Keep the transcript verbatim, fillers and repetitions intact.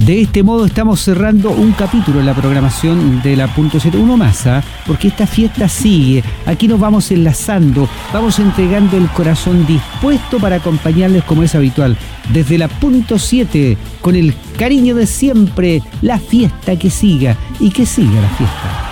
De este modo estamos cerrando un capítulo en la programación de la punto siete, uno más, ¿eh? Porque esta fiesta sigue. Aquí nos vamos enlazando, vamos entregando el corazón dispuesto para acompañarles como es habitual. Desde la punto siete, con el cariño de siempre, la fiesta que siga y que siga la fiesta.